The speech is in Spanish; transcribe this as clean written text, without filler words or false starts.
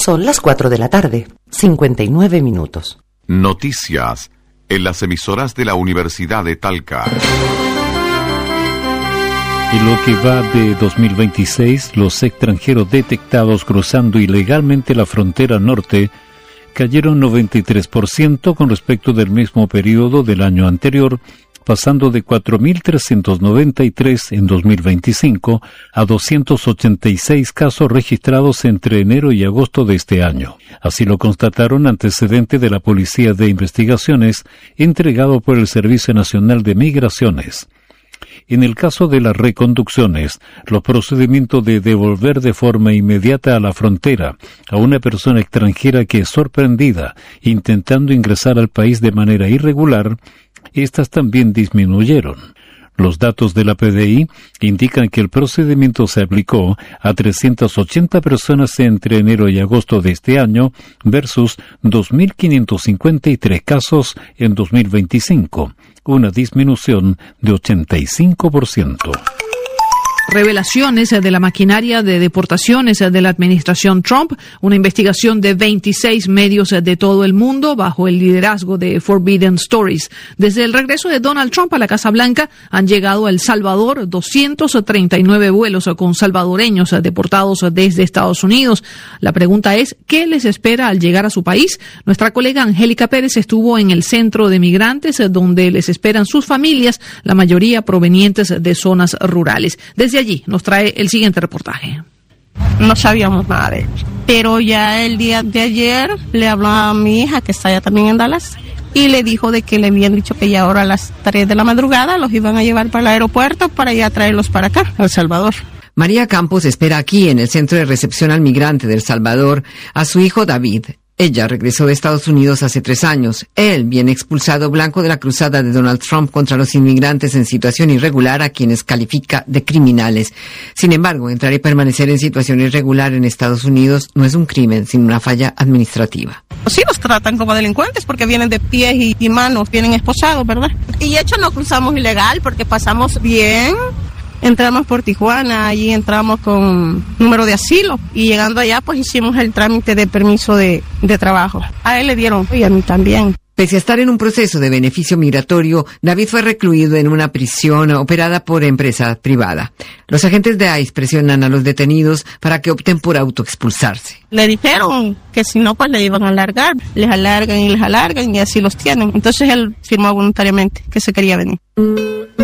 Son las 4 de la tarde, 59 minutos. Noticias en las emisoras de la Universidad de Talca. En lo que va de 2026, los extranjeros detectados cruzando ilegalmente la frontera norte cayeron 93% con respecto del mismo periodo del año anterior, pasando de 4.393 en 2025 a 286 casos registrados entre enero y agosto de este año. Así lo constataron antecedentes de la Policía de Investigaciones entregado por el Servicio Nacional de Migraciones. En el caso de las reconducciones, los procedimientos de devolver de forma inmediata a la frontera a una persona extranjera que es sorprendida intentando ingresar al país de manera irregular, estas también disminuyeron. Los datos de la PDI indican que el procedimiento se aplicó a 380 personas entre enero y agosto de este año versus 2.553 casos en 2025, una disminución de 85%. Revelaciones de la maquinaria de deportaciones de la administración Trump, una investigación de 26 medios de todo el mundo bajo el liderazgo de Forbidden Stories. Desde el regreso de Donald Trump a la Casa Blanca han llegado a El Salvador 239 vuelos con salvadoreños deportados desde Estados Unidos. La pregunta es, ¿qué les espera al llegar a su país? Nuestra colega Angélica Pérez estuvo en el centro de migrantes donde les esperan sus familias, la mayoría provenientes de zonas rurales. Desde allí nos trae el siguiente reportaje. No sabíamos nada de él, pero ya el día de ayer le habló a mi hija que está allá también en Dallas y le dijo de que le habían dicho que ya ahora a las 3 de la madrugada los iban a llevar para el aeropuerto para ya traerlos para acá, a El Salvador. María Campos espera aquí en el Centro de Recepción al Migrante de El Salvador a su hijo David. Ella regresó de Estados Unidos hace 3 años. Él viene expulsado blanco de la cruzada de Donald Trump contra los inmigrantes en situación irregular a quienes califica de criminales. Sin embargo, entrar y permanecer en situación irregular en Estados Unidos no es un crimen, sino una falla administrativa. Sí los tratan como delincuentes porque vienen de pies y manos, vienen esposados, ¿verdad? Y de hecho no cruzamos ilegal porque pasamos bien. Entramos por Tijuana, allí entramos con número de asilo y llegando allá pues hicimos el trámite de permiso de trabajo. A él le dieron y a mí también. Pese a estar en un proceso de beneficio migratorio, David fue recluido en una prisión operada por empresa privada. Los agentes de ICE presionan a los detenidos para que opten por autoexpulsarse. Le dijeron que si no pues le iban a alargar, les alargan y así los tienen. Entonces él firmó voluntariamente que se quería venir.